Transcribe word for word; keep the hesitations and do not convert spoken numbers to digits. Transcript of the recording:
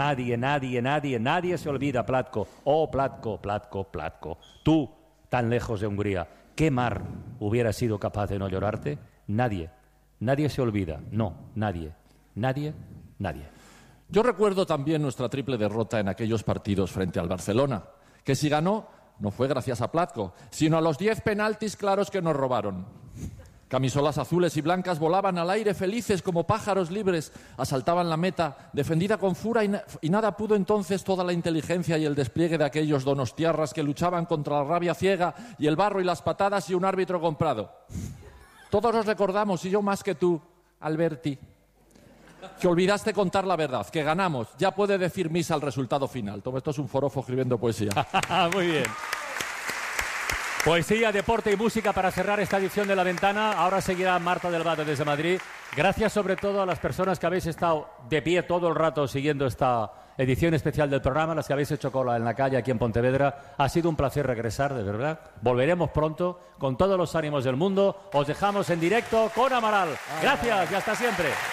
Nadie, nadie, nadie, nadie se olvida, Platko. Oh, Platko, Platko, Platko. Tú, tan lejos de Hungría, ¿qué mar hubiera sido capaz de no llorarte? Nadie, nadie se olvida. No, nadie, nadie, nadie. Yo recuerdo también nuestra triple derrota en aquellos partidos frente al Barcelona, que si ganó no fue gracias a Platko, sino a los diez penaltis claros que nos robaron. Camisolas azules y blancas volaban al aire felices como pájaros libres, asaltaban la meta, defendida con fura y, na- y nada pudo entonces toda la inteligencia y el despliegue de aquellos donostiarras que luchaban contra la rabia ciega y el barro y las patadas y un árbitro comprado. Todos los recordamos, y yo más que tú, Alberti, que olvidaste contar la verdad, que ganamos, ya puede decir misa el resultado final. Todo esto es un forofo escribiendo poesía. Muy bien. Poesía, deporte y música para cerrar esta edición de La Ventana. Ahora seguirá Marta del Valle desde Madrid. Gracias sobre todo a las personas que habéis estado de pie todo el rato siguiendo esta edición especial del programa, las que habéis hecho cola en la calle aquí en Pontevedra. Ha sido un placer regresar, de verdad. Volveremos pronto con todos los ánimos del mundo. Os dejamos en directo con Amaral. Gracias y hasta siempre.